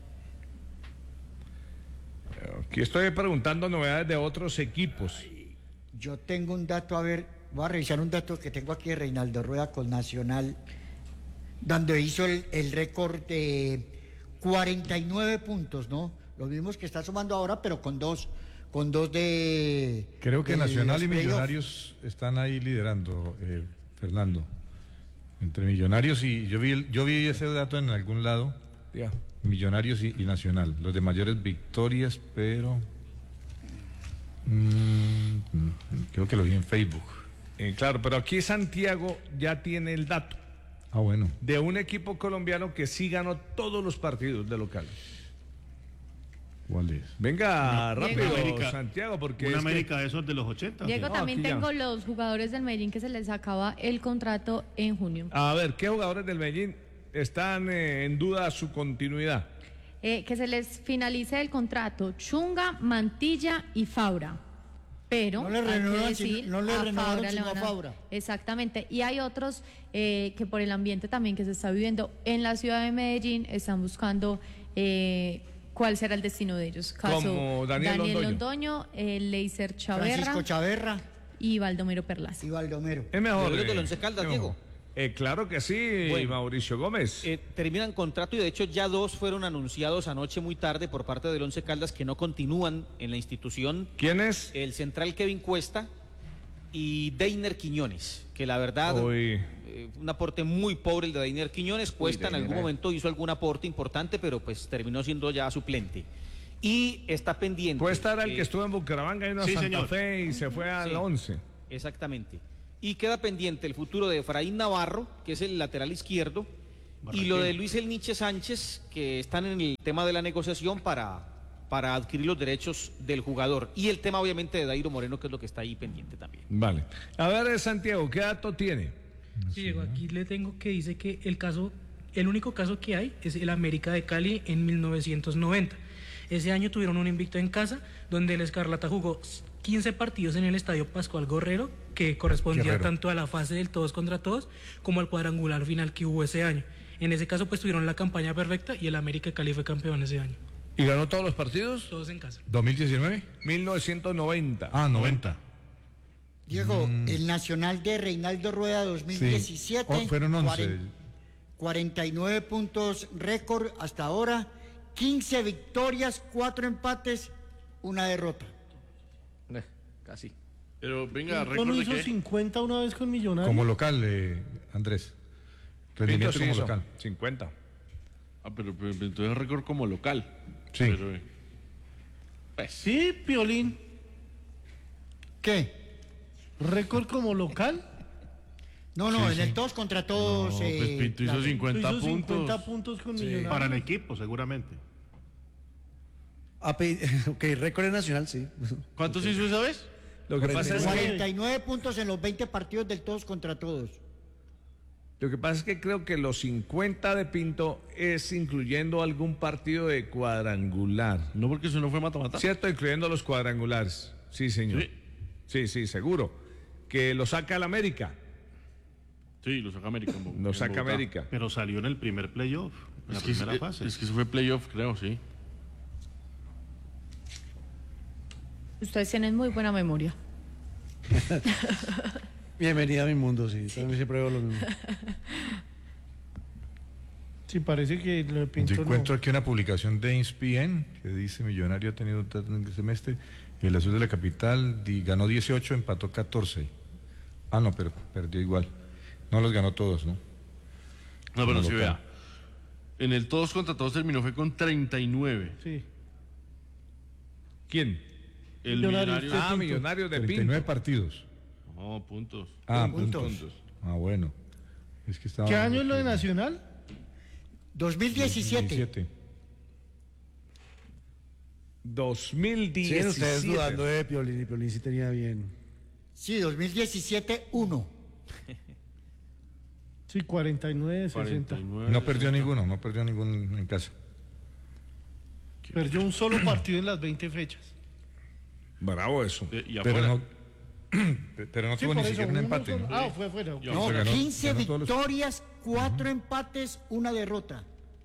Aquí estoy preguntando novedades de otros equipos. Yo tengo un dato, a ver, voy a revisar un dato que tengo aquí de Reinaldo Rueda con Nacional, donde hizo el, el récord de cuarenta y nueve puntos, ¿no? Los mismos que está sumando ahora, pero con dos, con dos de... Creo que de Nacional los y playoffs. Millonarios están ahí liderando, eh, Fernando. Entre Millonarios y... Yo vi, el- yo vi ese dato en algún lado. Ya. Millonarios y, y Nacional. Los de mayores victorias, pero... mm, mm, creo que lo vi en Facebook. Eh, claro, pero aquí Santiago ya tiene el dato Ah, bueno. de un equipo colombiano que sí ganó todos los partidos de local. ¿Cuál es? Venga, Una- rápido, una América- Santiago, porque Una es que- América de esos de los ochenta. Diego, No, también aquí ya. tengo los jugadores del Medellín que se les acaba el contrato en junio. A ver, ¿qué jugadores del Medellín están eh, en duda su continuidad? Eh, que se les finalice el contrato Chunga, Mantilla y Faura. Pero No le hay que renovaron, decir, sino- no le renovaron, le sino van a Faura. Exactamente. Y hay otros eh, que por el ambiente también que se está viviendo en la ciudad de Medellín están buscando eh, cuál será el destino de ellos. Caso Como Daniel Londoño. Londoño, eh, Leiser Chaverra Francisco Chaverra y Baldomero Perlaza. y Baldomero. Es mejor. Los eh, del Once Caldas, es Diego. mejor. Eh, claro que sí, Bueno. Mauricio Gómez. Eh, terminan contrato y de hecho ya dos fueron anunciados anoche muy tarde por parte del Once Caldas que no continúan en la institución. ¿Quién es? El central Kevin Cuesta y Deiner Quiñones, que la verdad, Uy. eh, un aporte muy pobre el de Deiner Quiñones, Cuesta en Deiner, algún eh. momento hizo algún aporte importante, pero pues terminó siendo ya suplente. Y está pendiente. Cuesta era el eh, que estuvo en Bucaramanga y en sí, Santa señor. Fe y se fue al Sí. once. Exactamente. Y queda pendiente el futuro de Efraín Navarro, que es el lateral izquierdo, y lo de Luis El Nietzsche Sánchez, que están en el tema de la negociación para, para adquirir los derechos del jugador. Y el tema, obviamente, de Dairo Moreno, que es lo que está ahí pendiente también. Vale. A ver, Santiago, ¿qué dato tiene? Sí, Diego, aquí le tengo que dice que el caso, el único caso que hay es el América de Cali en mil novecientos noventa. Ese año tuvieron un invicto en casa, donde el Escarlata jugó quince partidos en el Estadio Pascual Gorrero, que correspondía Guerrero. tanto a la fase del todos contra todos como al cuadrangular final que hubo ese año. En ese caso, pues tuvieron la campaña perfecta y el América de Cali fue campeón ese año. ¿Y ganó todos los partidos? Todos en casa. ¿dos mil diecinueve? mil novecientos noventa. Ah, noventa. Diego, el Nacional de Reinaldo Rueda dos mil diecisiete. Sí. Oh, fueron once. cuaren- cuarenta y nueve puntos récord hasta ahora, quince victorias, cuatro empates, una derrota. Casi. Pero venga, ¿Pinto no récord de hizo qué? cincuenta una vez con Millonarios? Como local, eh, Andrés. Rendimiento sí como hizo local. cincuenta. Ah, pero, pero entonces es récord como local. Sí. Pero, eh, pues, Sí, Piolín. ¿Qué? ¿Récord como local? No, no, Sí, en sí. el todos contra todos. No, pues eh, Pinto hizo claro. cincuenta Hizo puntos. cincuenta puntos con Millonarios. Para el equipo, seguramente. A pe- ok, récord nacional, sí. ¿Cuántos hizo esa vez? Lo que pasa es que, cuarenta y nueve puntos en los veinte partidos del todos contra todos. lo que pasa es que creo que los cincuenta de Pinto es incluyendo algún partido de cuadrangular. No, porque eso no fue mata-mata. ¿Cierto? Incluyendo los cuadrangulares. Sí, señor. Sí. Sí, sí, seguro. Que lo saca el América. Sí, lo saca América. en Bo- Lo en saca Bogotá. América. Pero salió en el primer playoff, en la Es que, primera es, fase. es que eso fue playoff, creo, sí. Ustedes tienen muy buena memoria. Bienvenida a mi mundo, sí. También siempre veo lo mismo. Sí, parece que lo de Pinto Yo encuentro no. aquí una publicación de Inspien que dice Millonario ha tenido tanto en el semestre. El Azul de la Capital di- ganó dieciocho, empató catorce. Ah, no, pero perdió igual. No los ganó todos, ¿no? No, pero Como sí, local. vea. En el todos contra todos terminó fue con treinta y nueve. Sí. ¿Quién? El Millonarios. millonario. Ah, Millonarios de treinta y Pinto. nueve partidos. No, puntos. Ah, Puntos. puntos. Ah, bueno. Es que estaba ¿Qué año es lo de Nacional? dos mil diecisiete. diecisiete. dos mil Sí, diecisiete. ustedes dudando de Piolín y Piolín sí tenía bien. Sí, dos mil diecisiete, uno. Sí, cuarenta y nueve, sesenta. cuarenta y nueve. No perdió ninguno, no perdió ninguno en casa. Perdió un solo partido en las veinte fechas. Bravo eso. Eh, Y Pero afuera. no, pero no Sí, tuvo por ni eso, siquiera un uno empate. solo- ¿no? Ah, fue afuera. ok. No, se ganó- quince ganó todos los- victorias, cuatro empates, una derrota.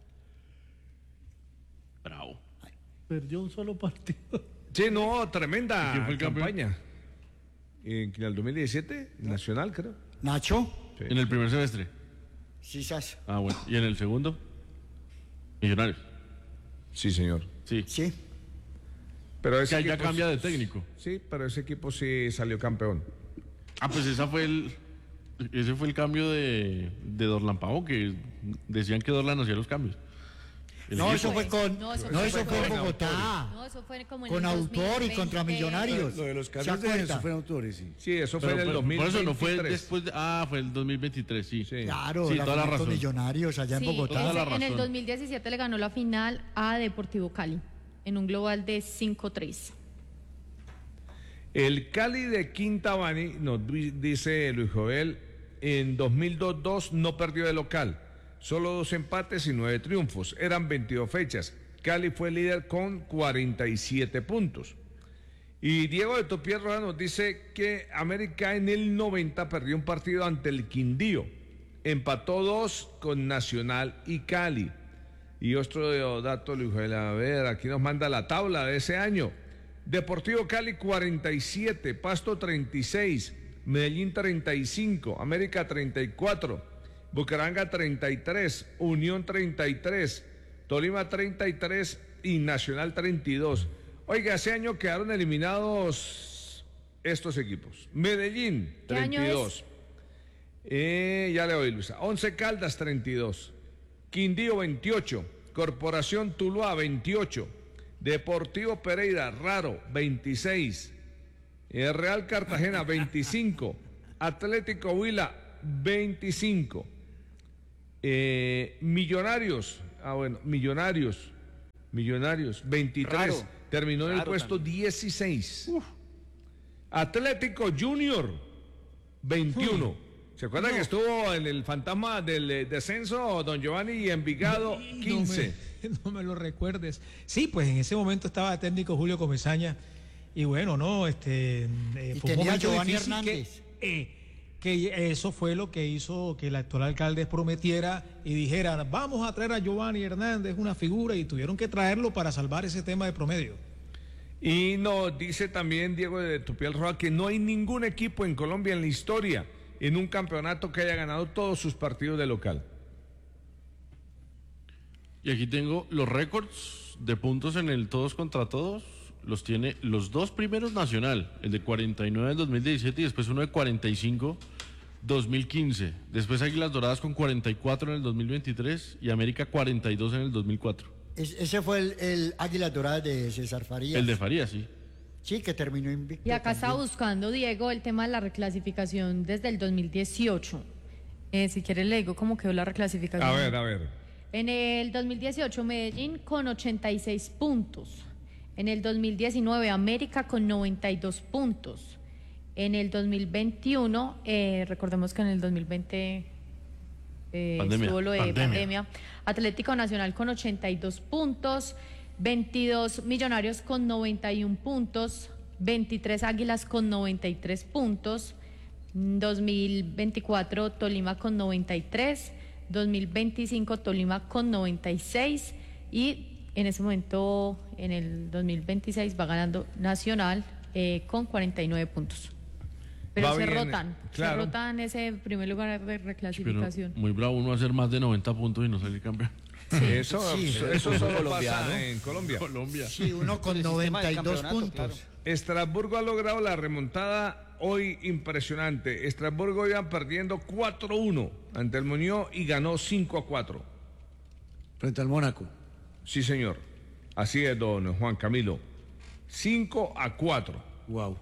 Bravo. Perdió un solo partido. Sí, no, tremenda ¿Quién fue el campeón? campaña. En el dos mil diecisiete, Nacional, creo. Nacho, Sí. En el primer semestre. sí, sas. Ah, bueno. ¿Y en el segundo? Millonarios. Sí, señor. Sí. Sí. Pero Que ese ahí ya equipo- cambia de técnico. Sí, pero ese equipo sí salió campeón. Ah, pues esa fue el. Ese fue el cambio de, de Dorlan Pavo, que decían que Dorlan hacía los cambios. El No, equipo. eso fue con. No, eso No, fue eso con fue en Autori. Bogotá. No, eso fue como en Con el Autori dos mil veinte. contra Millonarios. Lo de los ¿Se cambios de acuerda? eso fueron autores, sí. Sí, eso fue Pero, en el pero, dos mil por veintitrés. eso no fue después de, ah, fue el dos mil veintitrés, sí. Sí. Claro, Sí, la toda la final con razón. Millonarios allá en Sí, Bogotá. Toda la ese- en el razón. dos mil diecisiete le ganó la final a Deportivo Cali en un global de cinco tres. El Cali de Quintabani, nos di- dice Luis Joel, en dos mil dos no perdió de local. Solo dos empates y nueve triunfos. Eran veintidós fechas. Cali fue líder con cuarenta y siete puntos. Y Diego de Topierra nos dice que América en el noventa perdió un partido ante el Quindío. Empató dos con Nacional y Cali. Y otro dato, Luis Joel, a ver, aquí nos manda la tabla de ese año. Deportivo Cali cuarenta y siete, Pasto treinta y seis, Medellín treinta y cinco, América treinta y cuatro, Bucaramanga treinta y tres, Unión treinta y tres, Tolima treinta y tres y Nacional treinta y dos. Oiga, ese año quedaron eliminados estos equipos. Medellín, ¿Qué año treinta y dos. Eh, ya le doy, Luisa. Once Caldas, treinta y dos. Quindío, veintiocho. Corporación Tuluá, veintiocho. Deportivo Pereira, Raro, veintiséis. Eh, Real Cartagena, veinticinco. Atlético Huila, veinticinco. Eh, Millonarios, ah bueno, Millonarios, Millonarios, veintitrés. Raro. Terminó en el Raro puesto también. dieciséis. Uf. Atlético Junior, veintiuno. ¿Se acuerdan No. que estuvo en el fantasma del eh, descenso don Giovanni y Envigado, quince? No me, no me lo recuerdes. Sí, pues en ese momento estaba técnico Julio Comesaña y bueno, no, este eh, Y fue un tenía a momento Giovanni difícil Hernández. que, eh, que eso fue lo que hizo que el actual alcalde prometiera y dijera, vamos a traer a Giovanni Hernández, una figura, y tuvieron que traerlo para salvar ese tema de promedio. Y nos dice también Diego de Tupiel Roa que no hay ningún equipo en Colombia en la historia en un campeonato que haya ganado todos sus partidos de local. Y aquí tengo los récords de puntos en el todos contra todos. Los tiene los dos primeros Nacional, el de cuarenta y nueve en dos mil diecisiete y después uno de cuarenta y cinco dos mil quince. Después Águilas Doradas con cuarenta y cuatro en el dos mil veintitrés y América cuarenta y dos en el dos mil cuatro. Es- ese fue el, el Águila Dorada de César Farías. El de Farías, sí. Sí, que terminó invicto. Y acá está también. buscando, Diego, el tema de la reclasificación desde el dos mil dieciocho. Eh, si quieres le digo cómo quedó la reclasificación. A ver, a ver. En el dos mil dieciocho, Medellín con ochenta y seis puntos. En el dos mil diecinueve, América con noventa y dos puntos. En el dos mil veintiuno, eh, recordemos que en el dos mil veinte eh, Pandemia. estuvo lo de Pandemia. pandemia. Atlético Nacional con ochenta y dos puntos. veintidós Millonarios con noventa y uno puntos. veintitrés Águilas con noventa y tres puntos. dos mil veinticuatro, Tolima con noventa y tres. dos mil veinticinco, Tolima con noventa y seis. Y en ese momento, en el dos mil veintiséis, va ganando Nacional eh, con cuarenta y nueve puntos. Pero Va se bien, rotan, claro. se rotan ese primer lugar de Pero reclasificación. muy bravo uno hacer más de noventa puntos y no salir campeón. Eso, Sí. eso solo Colombiano. pasa en Colombia. Colombia. Sí, uno con El sistema noventa del y dos campeonato, puntos. claro. Estrasburgo ha logrado la remontada hoy impresionante. Estrasburgo iba perdiendo cuatro uno ante el Muñoz y ganó cinco a cuatro. Frente al Mónaco. Sí, señor. Así es, don Juan Camilo. cinco a cuatro. Wow.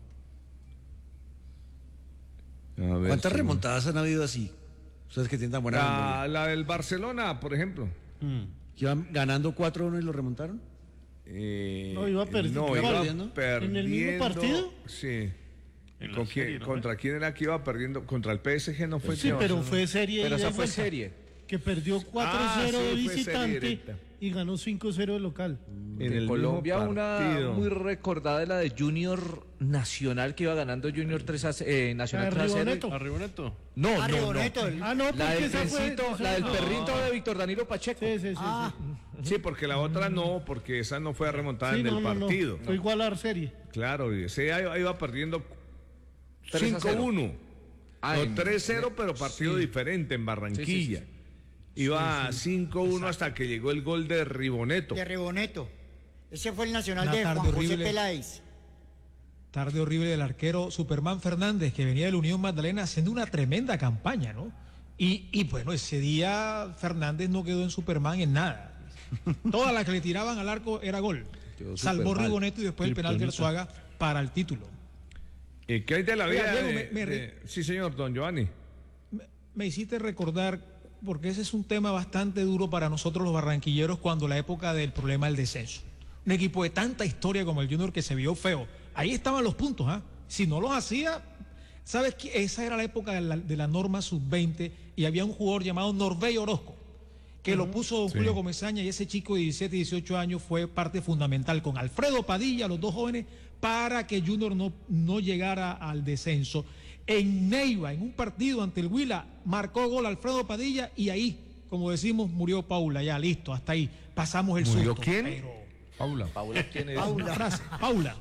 A ver ¿Cuántas si- remontadas han habido así? Ustedes que tienen tan buena La, memoria. la del Barcelona, por ejemplo. ¿Que iban ganando cuatro uno y lo remontaron? Eh, No, iba perdi- no, iba iba perdiendo. perdiendo. ¿En el mismo partido? Sí. En ¿Con la quién- serie, ¿no? ¿Contra quién era que iba perdiendo? Contra el P S G no fue. Sí, no, pero eso- fue serie Pero ida y esa fue vuelta, serie. que perdió cuatro cero Ah, de sí, fue serie visitante directa. y ganó cinco cero de local. en De el Colombia mismo una partido. muy recordada de la de Junior Nacional que iba ganando Junior tres a cero, eh, Nacional La de tres a cero. Riboneto. Arriba Neto. No, Ah, no, no. Riboneto, el- Ah, no, La porque del, esa fue... perrito, esa- la del no. perrito de Víctor Danilo Pacheco. Sí, sí, sí. Ah, Sí, porque la otra no, porque esa no fue remontada Sí, en no, el no, no. partido. Fue igual a la serie. Claro, y ese iba, iba perdiendo tres a cinco cero. uno. Ah, No, en- tres cero, pero partido sí. diferente en Barranquilla. Sí, sí, Iba cinco uno hasta que llegó el gol de Riboneto. de Riboneto. Ese fue el Nacional Una de tarde Juan José horrible. Peláez. Tarde horrible del arquero Superman Fernández, que venía de la Unión Magdalena haciendo una tremenda campaña, ¿no? Y, y bueno, ese día Fernández no quedó en Superman en nada. Todas las que le tiraban al arco era gol. Quedó Salvó súper mal. Rigoneto y después el penal de Kriptonita. Arzuaga para el título. Eh, ¿Qué hay de la Oiga, vida? Diego, de- me- me de- re- Sí, señor, don Giovanni. Me, me hiciste recordar, porque ese es un tema bastante duro para nosotros los barranquilleros cuando la época del problema del descenso. Un equipo de tanta historia como el Junior que se vio feo. Ahí estaban los puntos, ¿ah? Si no los hacía, ¿sabes qué? Esa era la época de la, de la norma sub veinte y había un jugador llamado Norbey Orozco, que lo puso don Julio Comesaña, y ese chico de diecisiete, dieciocho años fue parte fundamental con Alfredo Padilla, los dos jóvenes, para que Junior no, no llegara al descenso. En Neiva, en un partido ante el Huila, marcó gol Alfredo Padilla y ahí, como decimos, murió Paula. Ya, listo, hasta ahí. Pasamos el ¿Murió susto. quién? Pero, Paula. Paula, ¿quién es? una frase, Paula.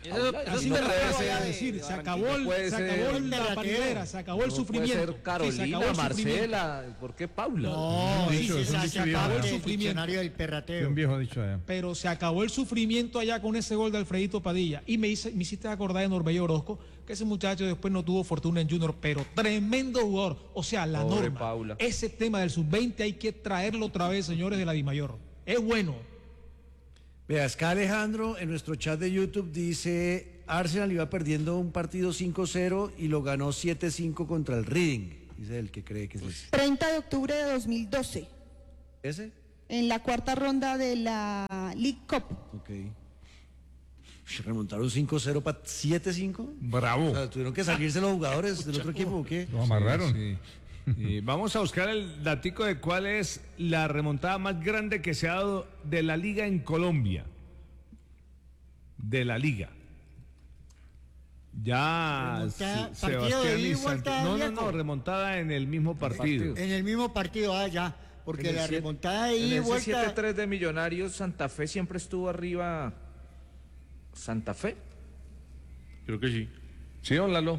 Eso- eso Así sí me me parece, parece, es de decir, se Barranquilla acabó, el, puede se ser- acabó un la derratero. paridera, se acabó el No sufrimiento. puede ser Sí, se Carolina, acabó el sufrimiento. Marcela, ¿por qué Paula? No, Sí, sí, eso sí, es un se dicho acabó viejo, el ¿no? Sufrimiento. diccionario del Sí, perrateo. un viejo dicho allá. Pero se acabó el sufrimiento allá con ese gol de Alfredito Padilla. Y me, hice- me hiciste acordar de Norbello Orozco, que ese muchacho después no tuvo fortuna en Junior, pero tremendo jugador. O sea, la Pobre norma. Paula. Ese tema del sub veinte hay que traerlo otra vez, señores de la Dimayor. Es bueno. Vea, es que Alejandro en nuestro chat de YouTube dice, Arsenal iba perdiendo un partido cinco cero y lo ganó siete cinco contra el Reading. Dice el que cree que es ese. treinta de octubre de dos mil doce, ¿Ese? en la cuarta ronda de la League Cup. Ok. Uy, ¿remontaron cinco cero para siete cinco? Bravo. O sea, ¿tuvieron que salirse los jugadores del otro equipo o qué? Lo amarraron. Sí, sí. Y vamos a buscar el datico de cuál es la remontada más grande que se ha dado de la liga en Colombia. De la liga. Ya Remontada, Se- partido de Sebastián ida y y vuelta, Santi- No, no, viejo. no, remontada en el mismo partido. En el mismo partido, ah, ya. Porque En el la siete- remontada de en ida y ese vuelta. siete tres de Millonarios, Santa Fe siempre estuvo arriba. ¿Santa Fe? Creo que sí. ¿Sí, don Lalo?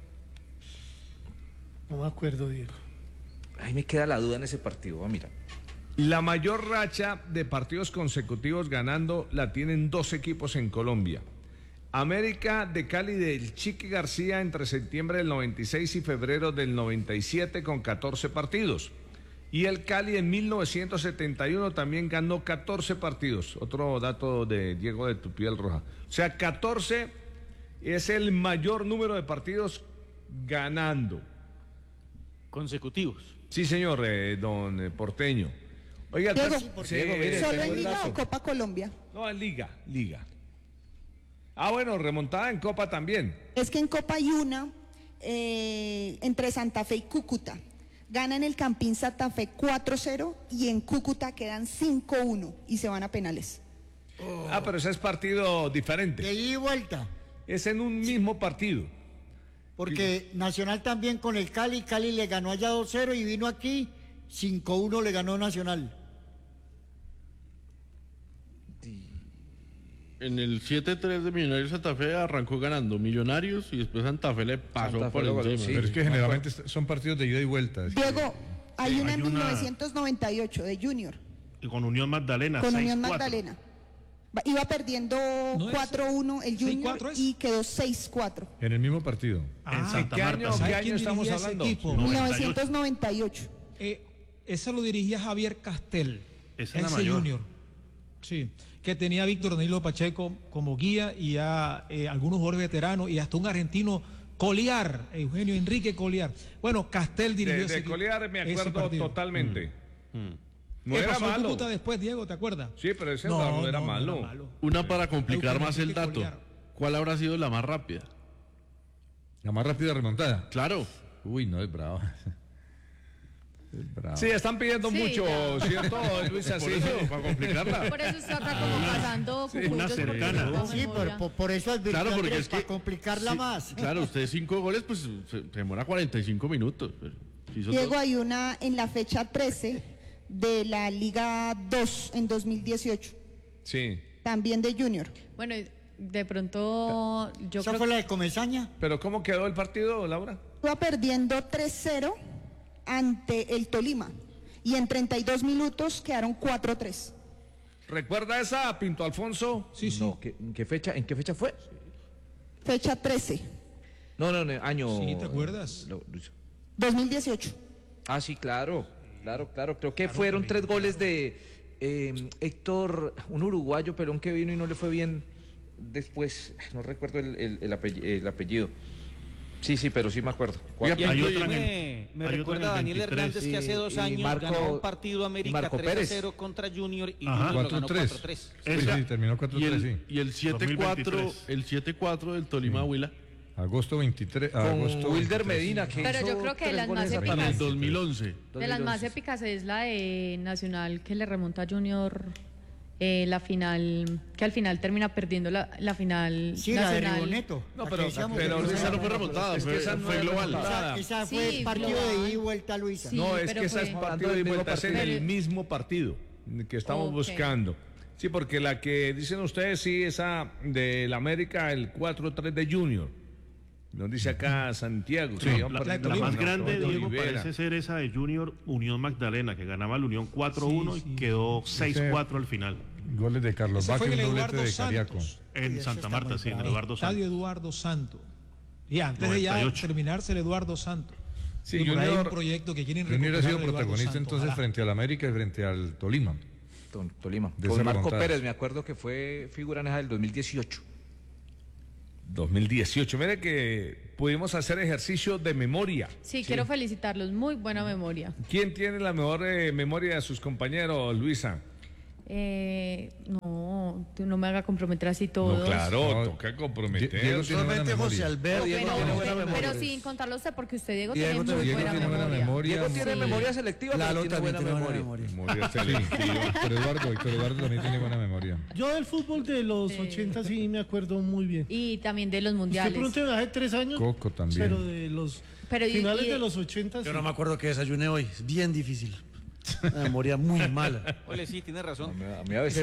No me acuerdo, Diego. Ahí me queda la duda en ese partido, va, mira. La mayor racha de partidos consecutivos ganando la tienen dos equipos en Colombia. América de Cali del Chiqui García entre septiembre del noventa y seis y febrero del noventa y siete con catorce partidos. Y el Cali en mil novecientos setenta y uno también ganó catorce partidos. Otro dato de Diego de Tupiel Roja. O sea, catorce es el mayor número de partidos ganando. Consecutivos. Sí, señor, eh, don eh, Porteño. Oiga, Diego, tas- sí, Diego, mire, ¿Solo tengo en el Liga dato. o Copa Colombia? No, en Liga, Liga. Ah, bueno, remontada en Copa también. Es que en Copa hay una eh, entre Santa Fe y Cúcuta. Ganan el Campín Santa Fe cuatro cero y en Cúcuta quedan cinco uno y se van a penales. Ah, pero ese es partido diferente. De ida y vuelta. Es en un mismo partido. Porque Nacional también con el Cali, Cali le ganó allá dos cero y vino aquí cinco uno le ganó Nacional. En el siete tres de Millonarios Santa Fe arrancó ganando Millonarios y después Santa Fe le pasó Santa Fe por lo ganó, encima. sí. Pero es que generalmente son partidos de ida y vuelta. Es que- Diego, hay una hay en una- mil novecientos noventa y ocho de Junior, Y con Unión Magdalena, con seis Unión cuatro. Magdalena. Va- Iba perdiendo ¿No es cuatro uno el seis Junior cuatro es? y quedó seis cuatro. En el mismo partido. En Santa ¿qué Marta. año, sí. qué ¿Sabe año quién estamos dirigía ese hablando? equipo? mil noventa y ocho. novecientos noventa y ocho. Eh, ese lo dirigía Javier Castel. Esa es la ese mayor. Junior. Sí, que tenía a Víctor Danilo Pacheco como guía y a eh, algunos jugadores veteranos y hasta un argentino, Coliar, Eugenio Enrique Coliar. Bueno, Castel dirigió De, ese de equipo- Coliar me ese acuerdo partido. totalmente. No ¿Qué era pasó en malo. Cúcuta después, Diego? ¿Te acuerdas? Sí, pero ese No, no, no era no, no malo. era malo. Una para complicar Eugenio más el Enrique dato. Coliar. ¿Cuál habrá sido la más rápida? La más rápida remontada. Claro. Uy, no, es bravo. Es bravo. Sí, están pidiendo Sí, mucho, ya. ¿cierto, Luis Por Asís? eso, para complicarla. Por eso está acá como pasando una cucutos porque cercana. no tengo Sí, memoria. por, por, por eso advirtió Claro, porque Andrés, es que- para complicarla Sí, más. Claro, usted cinco goles, pues se, se demora cuarenta y cinco minutos. pero si hizo Diego, dos- hay una en la fecha trece de la Liga dos en dos mil dieciocho, Sí. también de Junior. Bueno, de pronto yo ¿Esa creo fue la de Comesaña? ¿Pero cómo quedó el partido, Laura? Iba perdiendo tres cero ante el Tolima y en treinta y dos minutos quedaron cuatro tres. ¿Recuerda esa, Pinto Alfonso? Sí, sí. No, ¿qué- ¿en qué fecha? ¿En qué fecha fue? Fecha trece, No, no, no, año. Sí, ¿te acuerdas? Lo- Luis. dos mil dieciocho. Ah, sí, claro, claro, claro. Creo que fueron tres goles de eh, Héctor, un uruguayo, pelón que vino y no le fue bien después. No recuerdo el, el- el apellido, el apellido. Sí, sí, pero sí me acuerdo. Oiga, Y Hay aquí otra en el- me, me hay otra recuerda en a el Daniel veintitrés. Hernández que hace dos Y- y años Marco- ganó un partido América Marco tres a Pérez. cero contra Junior y Ajá. Junior lo ganó cuatro tres. cuatro tres. Sí, Esa- sí, terminó cuatro Y tres, sí. el, y el siete cuatro, dos mil veintitrés. el siete cuatro del Tolima Huila Agosto veintitrés. Con agosto Wilder veintitrés. Medina, que Pero hizo yo creo que tres las goles más a en épicas. el Talento. dos mil once. De las más dos mil once. épicas es la de Nacional que le remonta a Junior eh, la final, que al final termina perdiendo la, la final Sí, la de nacional. Riboneto. No, la pero- que decíamos pero que esa no fue remontada, Es que fue, esa no fue era global. remontada. Esa, esa fue Sí, el partido global. de ida y vuelta, Luisa. Sí, No, es pero que esa fue- es Hablando partido del de mismo vuelta, es en partido. el mismo partido que estamos Ok. buscando. Sí, porque la que dicen ustedes, sí, esa del América, el cuatro tres de Junior. Nos dice acá Santiago. Sí, que la, iban la- perdiendo la con más Antonio grande, Diego, Olivera. parece ser esa de Junior Unión Magdalena, que ganaba el Unión cuatro uno y quedó seis cuatro al final. Goles de Carlos Ese Vaca fue y un el doblete Eduardo de Cariaco. Santos. En ese Santa está Marta, muy sí, en el bravo. Eduardo Estadio Santos. Eduardo Santo. Y antes de ya noventa y ocho. terminarse el Eduardo Santo. Sí, Y por ahí hay un Junior, proyecto que quieren Junior ha recuperar sido el Eduardo protagonista Santo, entonces ojalá. frente al América y frente al Tolima. Ton- Tolima. De Con esas Marco remontadas. Pérez, me acuerdo que fue figura en esa del dos mil dieciocho. dos mil dieciocho. Mire que pudimos hacer ejercicio de memoria. Sí, quiero felicitarlos, muy buena memoria. ¿Quién tiene la mejor eh, memoria de sus compañeros, Luisa? Eh, no, tú no me hagas comprometer así todos. No, claro, No. toca comprometer. Diego tiene buena Solamente José memoria. Alberto. Pero, Diego tiene buena pero memoria. sin contarlo usted, porque usted, Diego, Diego tiene muy también Diego buena, tiene buena memoria. memoria. Diego tiene Sí. memoria selectiva, pero Lalo tiene también buena tiene buena memoria. memoria. Memoria selectiva. Víctor Eduardo, Víctor Eduardo también tiene buena memoria. Yo del fútbol de los Sí. ochenta sí me acuerdo muy bien. Y también de los Usted mundiales. pregunte hace tres años, Coco también. pero de los Pero y- finales y- de los ochenta Yo sí. no me acuerdo que desayuné hoy. Es bien difícil. Una memoria muy mala. Ole, sí, tiene razón. A mí a veces